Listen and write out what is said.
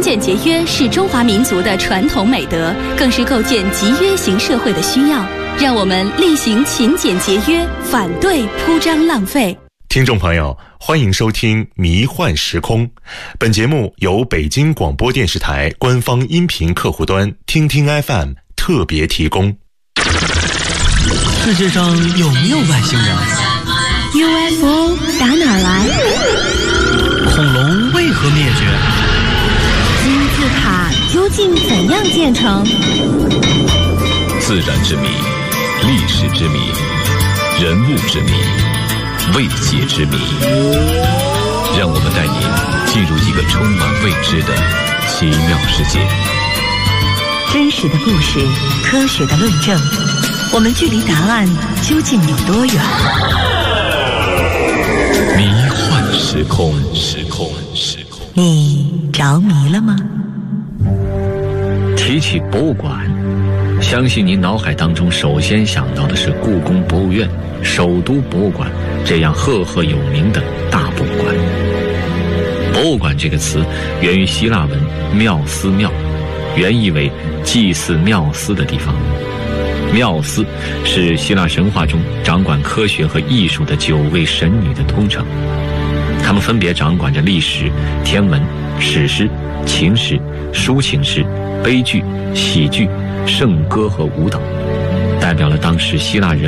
俭节约是中华民族的传统美德，更是构建集约型社会的需要。让我们力行勤俭节约，反对铺张浪费。 听众朋友，欢迎收听《迷幻时空》，本节目由北京广播电视台官方音频客户端听听 FM 特别提供。 世界上有没有外星人？ UFO 打哪儿来？ 恐龙为何灭绝？ 金字塔究竟怎样建成？ 自然之谜，历史之谜，人物之谜，未解之谜。让我们带您进入一个充满未知的奇妙世界。 真实的故事，科学的论证，我们距离答案究竟有多远？ 迷幻时空， 你着迷了吗？ 提起博物馆，相信您脑海当中首先想到的是故宫博物院、首都博物馆这样赫赫有名的大博物馆。博物馆这个词源于希腊文缪斯庙，原意为祭祀缪斯的地方。缪斯是希腊神话中掌管科学和艺术的9位神女的通称，她们分别掌管着历史、天文、史诗、情诗、抒情诗、悲剧、喜剧、圣歌和舞蹈，代表了当时希腊人